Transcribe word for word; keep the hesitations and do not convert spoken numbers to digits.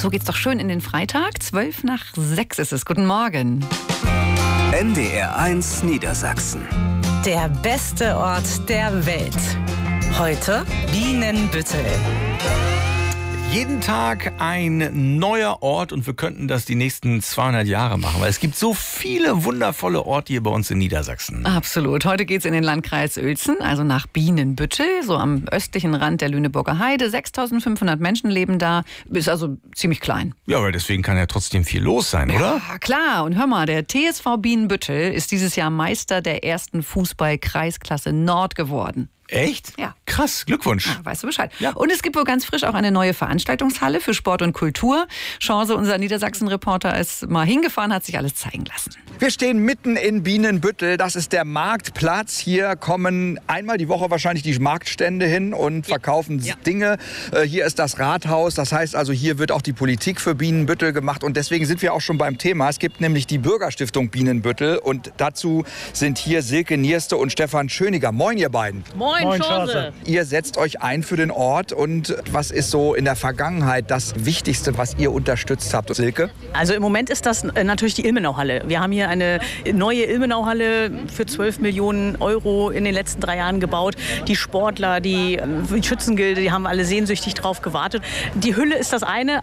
so geht's doch schön in den Freitag. Zwölf nach sechs ist es. Guten Morgen. N D R eins Niedersachsen. Der beste Ort der Welt. Heute Bienenbüttel. Jeden Tag ein neuer Ort und wir könnten das die nächsten zweihundert Jahre machen, weil es gibt so viele wundervolle Orte hier bei uns in Niedersachsen. Absolut. Heute geht's in den Landkreis Uelzen, also nach Bienenbüttel, so am östlichen Rand der Lüneburger Heide. sechstausendfünfhundert Menschen leben da, ist also ziemlich klein. Ja, aber deswegen kann ja trotzdem viel los sein, oder? Ja, klar. Und hör mal, der T S V Bienenbüttel ist dieses Jahr Meister der ersten Fußball-Kreisklasse Nord geworden. Echt? Ja. Krass, Glückwunsch. Ah, weißt du Bescheid. Ja. Und es gibt wohl ganz frisch auch eine neue Veranstaltungshalle für Sport und Kultur. Chance, unser Niedersachsen-Reporter, ist mal hingefahren, hat sich alles zeigen lassen. Wir stehen mitten in Bienenbüttel. Das ist der Marktplatz. Hier kommen einmal die Woche wahrscheinlich die Marktstände hin und verkaufen ja. Dinge. Hier ist das Rathaus. Das heißt also, hier wird auch die Politik für Bienenbüttel gemacht. Und deswegen sind wir auch schon beim Thema. Es gibt nämlich die Bürgerstiftung Bienenbüttel. Und dazu sind hier Silke Nierste und Stefan Schöniger. Moin, ihr beiden. Moin, Moin Chance. Ihr setzt euch ein für den Ort. Und was ist so in der Vergangenheit das Wichtigste, was ihr unterstützt habt, Silke? Also im Moment ist das natürlich die Ilmenauhalle. Wir haben hier eine neue Ilmenauhalle für zwölf Millionen Euro in den letzten drei Jahren gebaut. Die Sportler, die, die Schützengilde, die haben alle sehnsüchtig drauf gewartet. Die Hülle ist das eine,